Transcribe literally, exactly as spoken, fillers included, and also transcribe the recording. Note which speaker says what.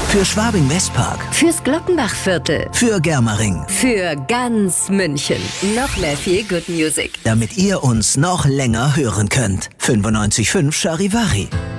Speaker 1: Für Schwabing-Westpark.
Speaker 2: Fürs Glockenbachviertel.
Speaker 1: Für Germering.
Speaker 2: Für ganz München. Noch mehr viel Good Music.
Speaker 1: Damit ihr uns noch länger hören könnt. fünfundneunzig Komma fünf Charivari.